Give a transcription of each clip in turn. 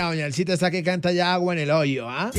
doña Elcita está que canta ya agua en el hoyo, ¿ah?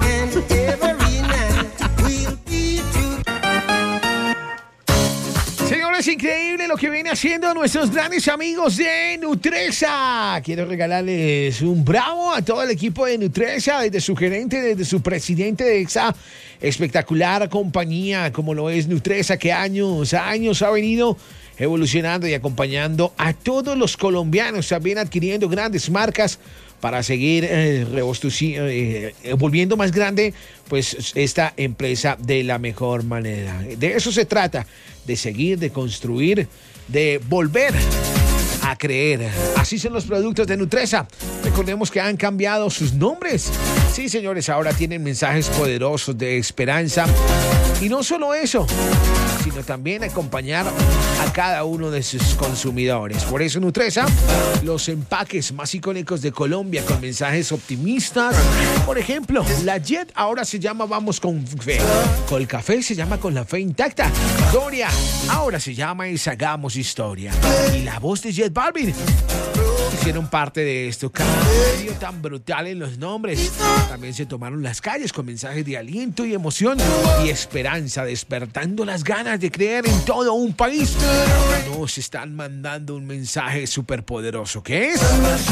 Señores, increíble lo que viene haciendo nuestros grandes amigos de Nutresa. Quiero regalarles un bravo a todo el equipo de Nutresa, desde su gerente, desde su presidente de esa espectacular compañía como lo es Nutresa, que años ha venido evolucionando y acompañando a todos los colombianos, también adquiriendo grandes marcas para seguir volviendo más grande pues esta empresa de la mejor manera. De eso se trata, de seguir, de construir, de volver a creer. Así son los productos de Nutresa. Recordemos que han cambiado sus nombres. Sí, señores, ahora tienen mensajes poderosos de esperanza. Y no solo eso, sino también acompañar a cada uno de sus consumidores. Por eso Nutresa, los empaques más icónicos de Colombia con mensajes optimistas. Por ejemplo, la Jet ahora se llama Vamos con Fe. Colcafé se llama Con la Fe Intacta. Doria ahora se llama Hagamos Historia. Y la voz de Jet Balvin hicieron parte de esto. Cambio tan brutal en los nombres. También se tomaron las calles con mensajes de aliento y emoción y esperanza, despertando las ganas de creer en todo un país. Nos están mandando un mensaje súper poderoso, que es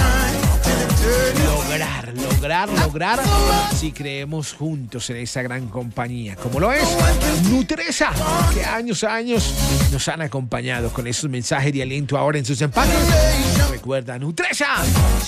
lograr si creemos juntos en esta gran compañía, como lo es Nutresa, que años a años nos han acompañado con esos mensajes de aliento ahora en sus empaques. Recuerda, Nutresa